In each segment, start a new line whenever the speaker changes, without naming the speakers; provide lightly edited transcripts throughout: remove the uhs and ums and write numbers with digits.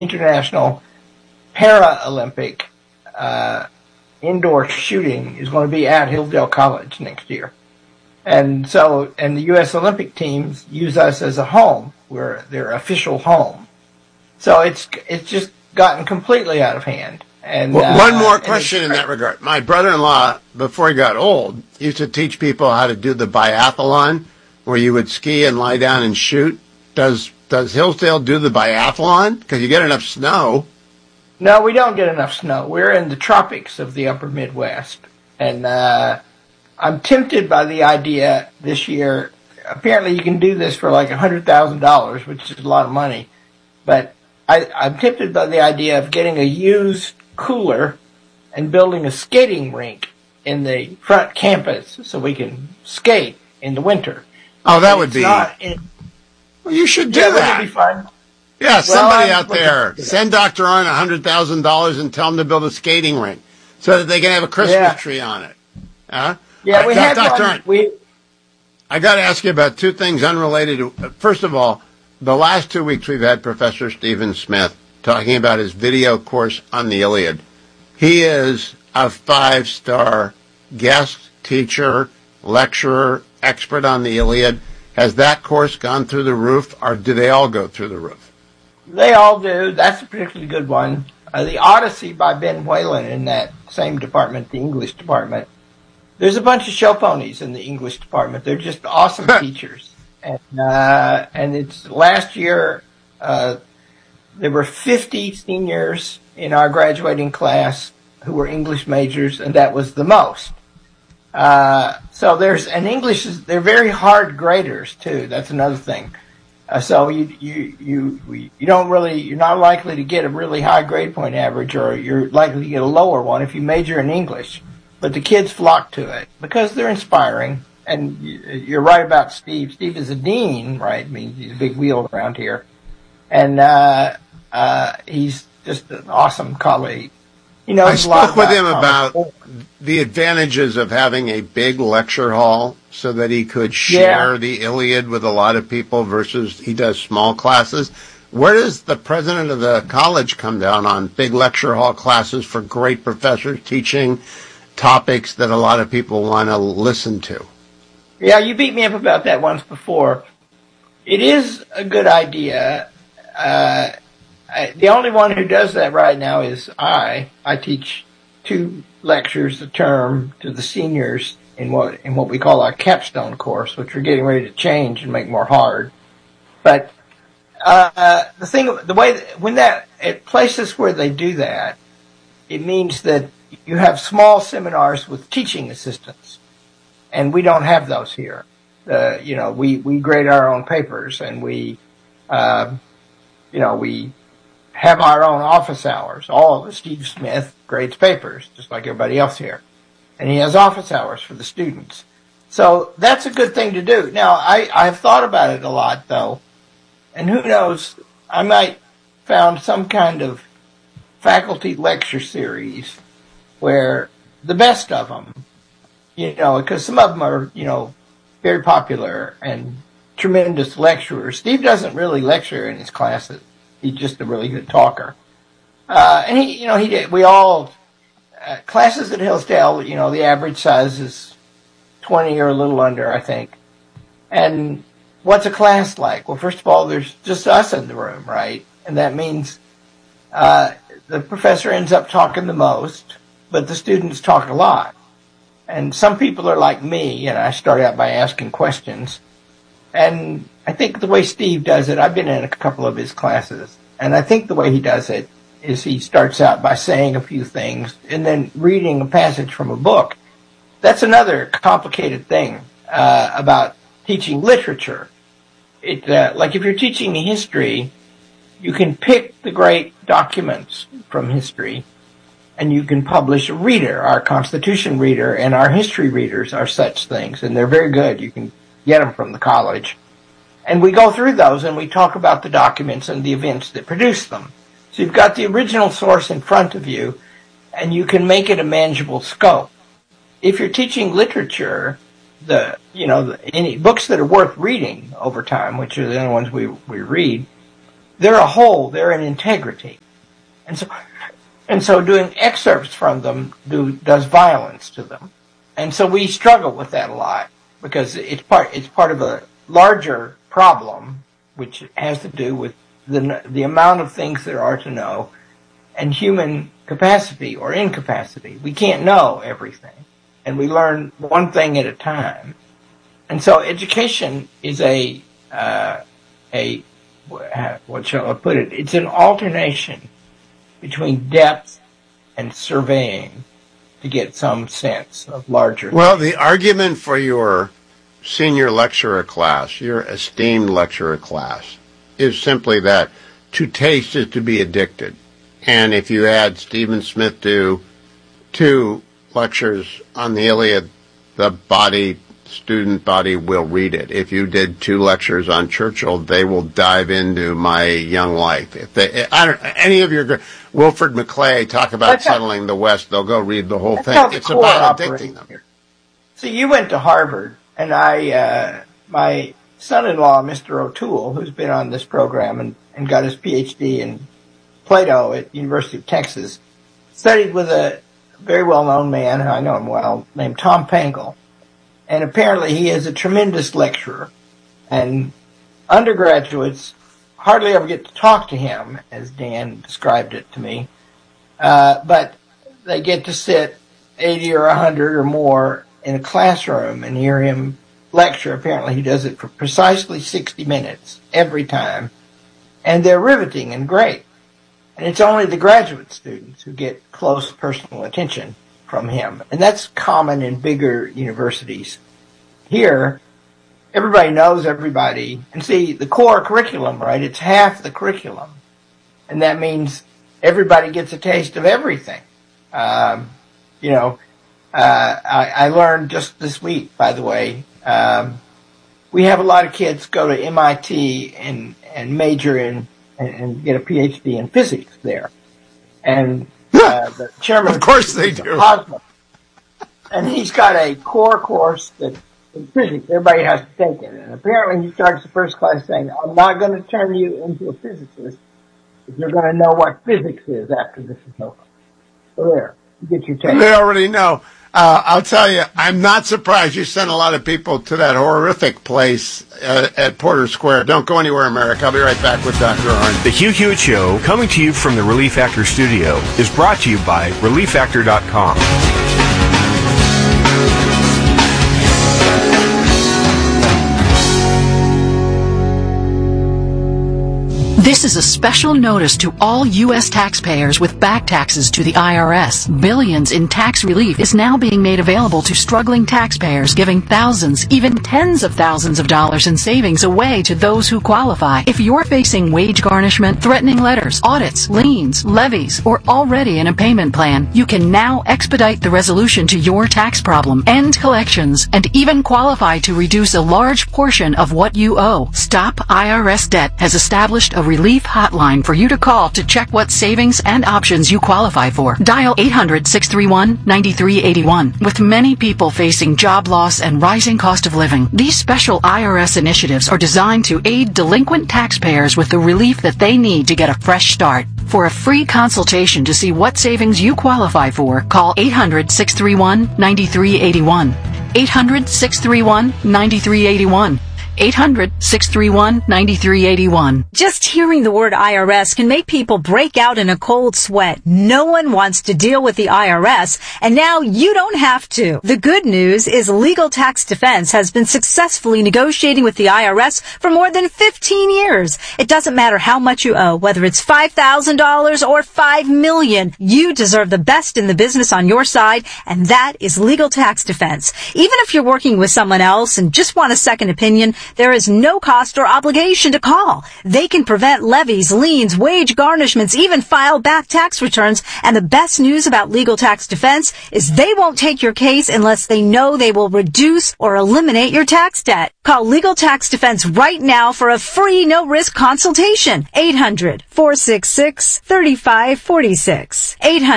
international Paralympic indoor shooting is going to be at Hillsdale College next year. And the U.S. Olympic teams use us as a home. We're their official home. So it's just gotten completely out of hand. And
one more question in that regard. My brother-in-law, before he got old, used to teach people how to do the biathlon, where you would ski and lie down and shoot. Does Hillsdale do the biathlon? Because you get enough snow.
No, we don't get enough snow. We're in the tropics of the upper Midwest. And I'm tempted by the idea this year. Apparently you can do this for like $100,000, which is a lot of money. But I'm tempted by the idea of getting a used cooler and building a skating rink in the front campus so we can skate in the winter.
Oh, that would be... Well, you should do that.
That would be fun.
Yeah, somebody out there, send Dr. Arnn $100,000 and tell him to build a skating rink so that they can have a Christmas tree on it.
Yeah, we had
Dr. Arnn, I got to ask you about two things unrelated to... First of all, the last 2 weeks we've had Professor Stephen Smith talking about his video course on the Iliad. He is a 5-star guest teacher, lecturer, expert on the Iliad. Has that course gone through the roof, or do they all go through the roof?
They all do. That's a particularly good one. The Odyssey by Ben Whalen in that same department, the English department. There's a bunch of show ponies in the English department. They're just awesome teachers. And it's last year, there were 50 seniors in our graduating class who were English majors, and that was the most. So they're very hard graders too. That's another thing. So you're not likely to get a really high grade point average, or you're likely to get a lower one if you major in English. But the kids flock to it because they're inspiring. And you're right about Steve. Steve is a dean, right? I mean, he's a big wheel around here. And he's just an awesome colleague.
I spoke with him about the advantages of having a big lecture hall so that he could share the Iliad with a lot of people versus he does small classes. Where does the president of the college come down on big lecture hall classes for great professors teaching topics that a lot of people want to listen to?
Yeah, you beat me up about that once before. It is a good idea. The only one who does that right now is I. I teach 2 lectures a term to the seniors in what we call our capstone course, which we're getting ready to change and make more hard. But at places where they do that, it means that you have small seminars with teaching assistants. And we don't have those here. We grade our own papers, and we have our own office hours. Steve Smith grades papers, just like everybody else here. And he has office hours for the students. So that's a good thing to do. Now, I've thought about it a lot, though. And who knows, I might found some kind of faculty lecture series where the best of them, because some of them are, very popular and tremendous lecturers. Steve doesn't really lecture in his classes. He's just a really good talker. Classes at Hillsdale, the average size is 20 or a little under, I think. And what's a class like? Well, first of all, there's just us in the room, right? And that means, the professor ends up talking the most, but the students talk a lot. And some people are like me, and I start out by asking questions. And I think the way Steve does it, I've been in a couple of his classes, and I think the way he does it is he starts out by saying a few things and then reading a passage from a book. That's another complicated thing about teaching literature. Like if you're teaching history, you can pick the great documents from history, and you can publish a reader. Our Constitution reader and our history readers are such things, and they're very good. You can get them from the college. And we go through those, and we talk about the documents and the events that produce them. So you've got the original source in front of you, and you can make it a manageable scope. If you're teaching literature, any books that are worth reading over time, which are the only ones we read, they're a whole, they're an integrity. And so doing excerpts from them does violence to them. And so we struggle with that a lot because it's part of a larger problem, which has to do with the amount of things there are to know and human capacity or incapacity. We can't know everything, and we learn one thing at a time. And so education is what shall I put it? It's an alternation between depth and surveying to get some sense of larger.
Well, the argument for your senior lecturer class, your esteemed lecturer class, is simply that to taste is to be addicted. And if you add Stephen Smith to 2 lectures on the Iliad, the student body will read it. If you did 2 lectures on Churchill, they will dive into My Young Life. If any of your Wilfred McClay talk about settling the West, they'll go read the whole thing. It's about addicting them.
So you went to Harvard, and my son-in-law, Mr. O'Toole, who's been on this program and got his PhD in Plato at University of Texas, studied with a very well-known man, I know him well, named Tom Pangle. And apparently he is a tremendous lecturer. And undergraduates hardly ever get to talk to him, as Dan described it to me. But they get to sit 80 or 100 or more in a classroom and hear him lecture. Apparently he does it for precisely 60 minutes every time. And they're riveting and great. And it's only the graduate students who get close personal attention from him. And that's common in bigger universities. Here, everybody knows everybody. And see, the core curriculum, right, it's half the curriculum. And that means everybody gets a taste of everything. I learned just this week, by the way, we have a lot of kids go to MIT and major in and get a PhD in physics there. And the chairman...
Of course they do.
And he's got a core course that in physics everybody has to take it. And apparently he starts the first class saying, I'm not going to turn you into a physicist if you're going to know what physics is after this is over. So there, you get your taste.
They already know. I'll tell you, I'm not surprised you sent a lot of people to that horrific place at Porter Square. Don't go anywhere, America. I'll be right back with Dr. Arnn.
The Hugh Hewitt Show, coming to you from the Relief Factor studio, is brought to you by ReliefFactor.com.
This is a special notice to all U.S. taxpayers with back taxes to the IRS. Billions in tax relief is now being made available to struggling taxpayers, giving thousands, even tens of thousands of dollars in savings away to those who qualify. If you're facing wage garnishment, threatening letters, audits, liens, levies, or already in a payment plan, you can now expedite the resolution to your tax problem, end collections, and even qualify to reduce a large portion of what you owe. Stop IRS Debt has established a relief hotline for you to call to check what savings and options you qualify for. Dial 800-631-9381. With many people facing job loss and rising cost of living, these special IRS initiatives are designed to aid delinquent taxpayers with the relief that they need to get a fresh start. For a free consultation to see what savings you qualify for, call 800-631-9381. 800-631-9381. 800-631-9381.
Just hearing the word IRS can make people break out in a cold sweat. No one wants to deal with the IRS, and now you don't have to. The good news is Legal Tax Defense has been successfully negotiating with the IRS for more than 15 years. It doesn't matter how much you owe, whether it's $5,000 or $5 million. You deserve the best in the business on your side, and that is Legal Tax Defense. Even if you're working with someone else and just want a second opinion, there is no cost or obligation to call. They can prevent levies, liens, wage garnishments, even file back tax returns. And the best news about Legal Tax Defense is they won't take your case unless they know they will reduce or eliminate your tax debt. Call Legal Tax Defense right now for a free no-risk consultation. 800-466-3546.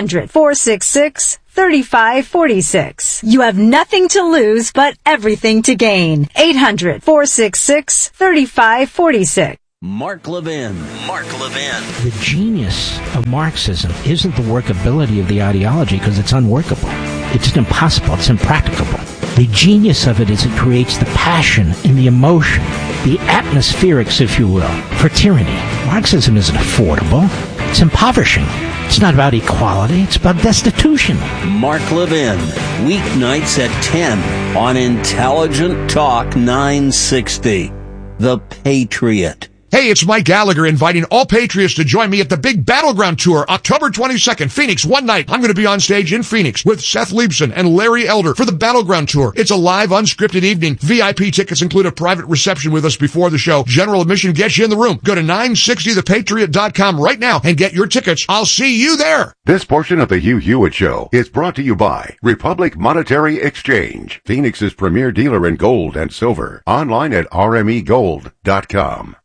800-466-3546. You have nothing to lose, but everything to gain. 800-466-3546.
Mark Levin. Mark Levin.
The genius of Marxism isn't the workability of the ideology, because it's unworkable. It's impossible. It's impracticable. The genius of it is it creates the passion and the emotion, the atmospherics, if you will, for tyranny. Marxism isn't affordable. It's impoverishing. It's not about equality. It's about destitution.
Mark Levin, weeknights at 10 on Intelligent Talk 960. The Patriot.
Hey, it's Mike Gallagher inviting all Patriots to join me at the big Battleground Tour, October 22nd, Phoenix, one night. I'm going to be on stage in Phoenix with Seth Leibson and Larry Elder for the Battleground Tour. It's a live, unscripted evening. VIP tickets include a private reception with us before the show. General admission gets you in the room. Go to 960thepatriot.com right now and get your tickets. I'll see you there.
This portion of the Hugh Hewitt Show is brought to you by Republic Monetary Exchange, Phoenix's premier dealer in gold and silver. Online at rmegold.com.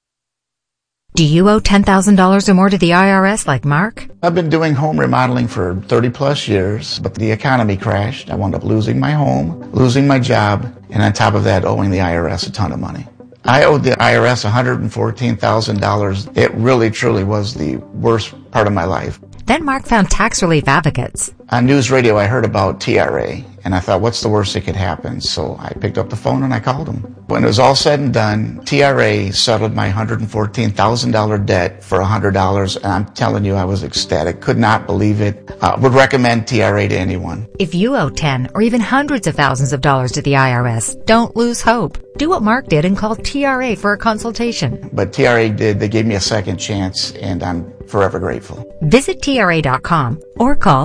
Do you owe $10,000 or more to the IRS like Mark?
I've been doing home remodeling for 30 plus years, but the economy crashed. I wound up losing my home, losing my job, and on top of that, owing the IRS a ton of money. I owed the IRS $114,000. It really, truly was the worst part of my life.
Then Mark found tax relief advocates.
On news radio, I heard about TRA, and I thought, what's the worst that could happen? So I picked up the phone and I called them. When it was all said and done, TRA settled my $114,000 debt for $100, and I'm telling you, I was ecstatic. Could not believe it. Would recommend TRA to anyone.
If you owe 10 or even hundreds of thousands of dollars to the IRS, don't lose hope. Do what Mark did and call TRA for a consultation.
But TRA did. They gave me a second chance, and I'm forever grateful.
Visit TRA.com or call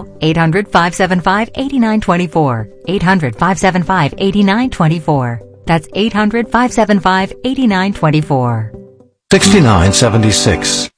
800-575-8924. 800-575-8924. That's 800-575-8924.
6976.